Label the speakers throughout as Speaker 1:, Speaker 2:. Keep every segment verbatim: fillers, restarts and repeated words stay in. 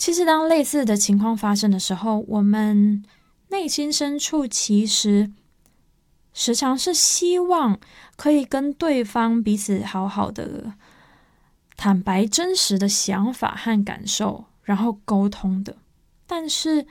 Speaker 1: 其实当类似的情况发生的时候，我们内心深处其实时常是希望可以跟对方彼此好好的坦白真实的想法和感受，然后沟通的。但是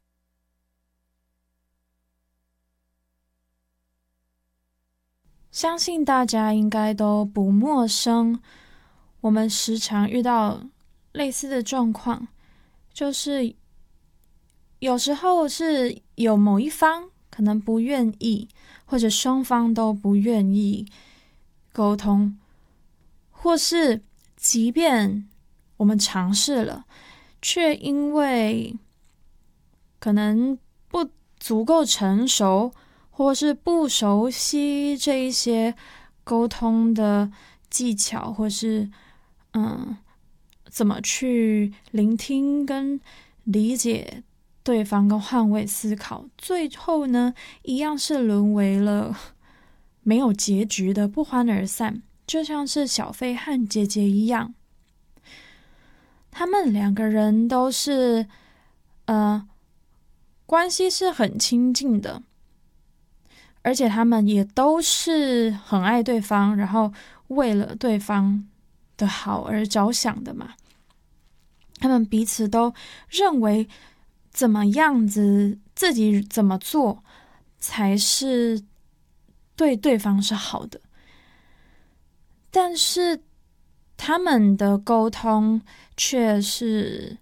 Speaker 1: 相信大家应该都不陌生，我们时常遇到类似的状况，就是有时候是有某一方可能不愿意，或者双方都不愿意沟通，或是即便我们尝试了，却因为可能不足够成熟，或是不熟悉这一些沟通的技巧，或是嗯，怎么去聆听跟理解对方跟换位思考，最后呢，一样是沦为了没有结局的不欢而散，就像是小飞和姐姐一样，他们两个人都是呃关系是很亲近的，而且他们也都是很爱对方，然后为了对方的好而着想的嘛。他们彼此都认为怎么样子，自己怎么做才是对对方是好的。但是他们的沟通却是，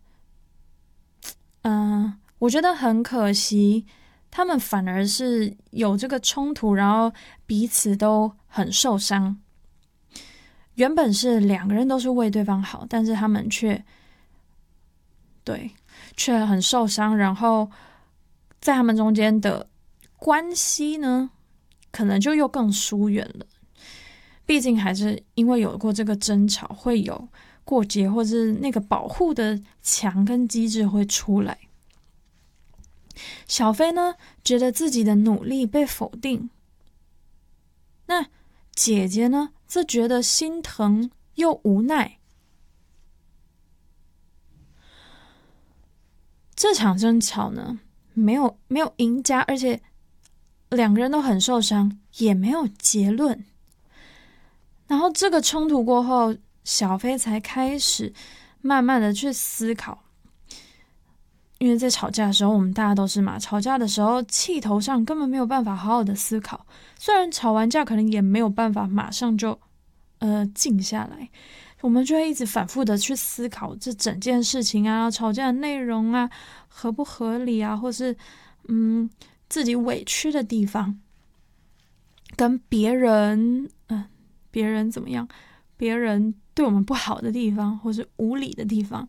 Speaker 1: 嗯、呃，我觉得很可惜，他们反而是有这个冲突，然后彼此都很受伤。原本是两个人都是为对方好，但是他们却对却很受伤，然后在他们中间的关系呢，可能就又更疏远了。毕竟还是因为有过这个争吵，会有过节，或是那个保护的墙跟机制会出来。小飞呢，觉得自己的努力被否定，那姐姐呢，则觉得心疼又无奈。这场争吵呢，没有没有赢家，而且两个人都很受伤，也没有结论。然后这个冲突过后，小飞才开始慢慢的去思考，因为在吵架的时候，我们大家都是嘛，吵架的时候气头上根本没有办法好好的思考，虽然吵完架可能也没有办法马上就呃静下来，我们就会一直反复的去思考这整件事情啊，吵架的内容啊，合不合理啊，或是嗯自己委屈的地方，跟别人嗯、呃、别人怎么样，别人对我们不好的地方，或是无理的地方。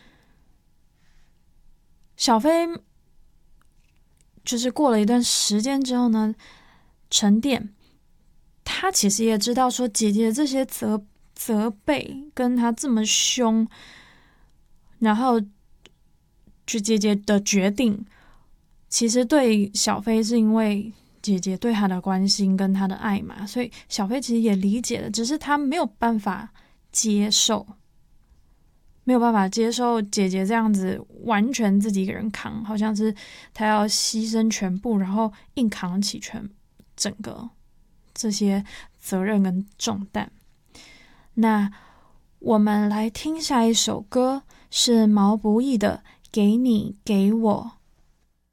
Speaker 1: 小飞就是过了一段时间之后呢，沉淀，他其实也知道说姐姐这些责责备跟他这么凶，然后就姐姐的决定，其实对小飞是因为姐姐对他的关心跟他的爱嘛，所以小飞其实也理解了，只是他没有办法接受。没有办法接受姐姐这样子完全自己一个人扛，好像是她要牺牲全部，然后硬扛起全整个这些责任跟重担。那我们来听下一首歌，是毛不易的《给你给我》。